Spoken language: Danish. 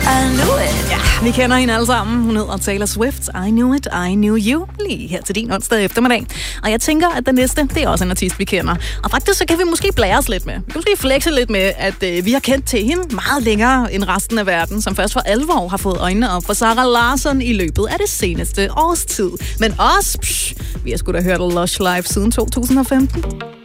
I knew it. Ja, vi kender hende alle sammen. Hun hedder Taylor Swift. I knew it, I knew you. Lige her til din onsdag eftermiddag. Og jeg tænker, at den næste, det er også en artist, vi kender. Og faktisk så kan vi måske blære os lidt med. Vi kan måske flexe lidt med, at vi har kendt til hende meget længere end resten af verden, som først for alvor har fået øjnene op for Zara Larsson i løbet af det seneste års tid. Men også, vi har sgu da hørt Lush Live siden 2015.